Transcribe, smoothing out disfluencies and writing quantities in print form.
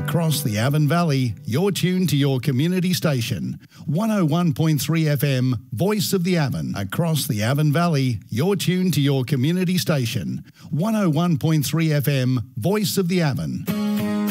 Across the Avon Valley, you're tuned to your community station. 101.3 FM, Voice of the Avon. Across the Avon Valley, you're tuned to your community station. 101.3 FM, Voice of the Avon.